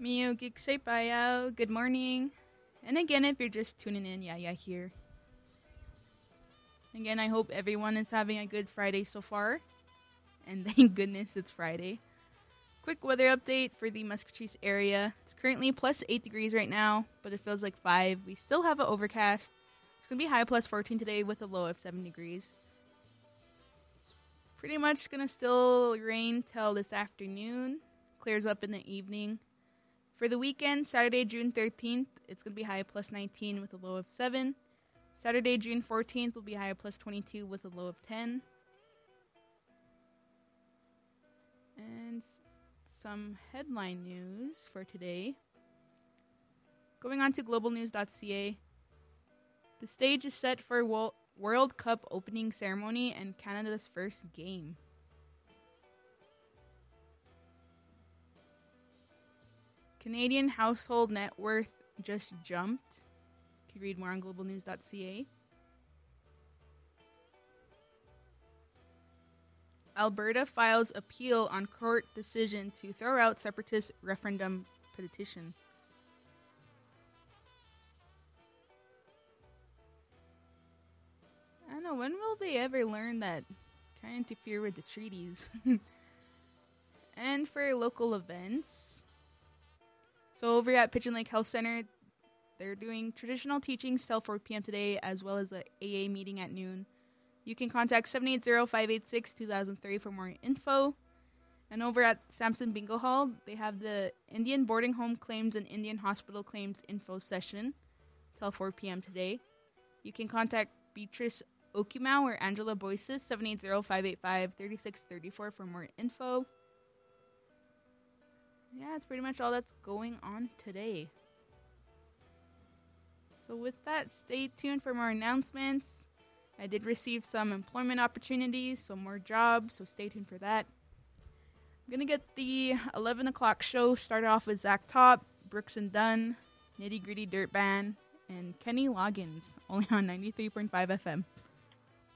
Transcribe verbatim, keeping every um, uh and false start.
Mio Giksay Payaw, good morning. And again, if you're just tuning in, Yaya here. Again, I hope everyone is having a good Friday so far. And thank goodness it's Friday. Quick weather update for the Muscatines area. It's currently plus eight degrees right now, but it feels like five. We still have an overcast. It's going to be high plus fourteen today with a low of seven degrees. It's pretty much going to still rain till this afternoon. Clears up in the evening. For the weekend, Saturday, June thirteenth, it's going to be high plus nineteen with a low of seven. Saturday, June fourteenth will be high plus twenty-two with a low of ten. And some headline news for today. Going on to global news dot c a. The stage is set for Wo- World Cup opening ceremony and Canada's first game. Canadian household net worth just jumped. You can read more on global news dot c a. Alberta files appeal on court decision to throw out separatist referendum petition. I don't know, when will they ever learn that kind of interfere with the treaties? And for local events, so over at Pigeon Lake Health Center, they're doing traditional teachings till four p.m. today, as well as a A A meeting at noon. You can contact seven eight zero, five eight six, two thousand three for more info. And over at Samson Bingo Hall, they have the Indian Boarding Home Claims and Indian Hospital Claims info session till four p.m. today. You can contact Beatrice Okimau or Angela Boyces, seven eight zero, five eight five, three six three four for more info. Yeah, that's pretty much all that's going on today. So with that, stay tuned for more announcements. I did receive some employment opportunities, some more jobs, so stay tuned for that. I'm going to get the eleven o'clock show started off with Zach Top, Brooks and Dunn, Nitty Gritty Dirt Band, and Kenny Loggins, only on ninety-three point five F M.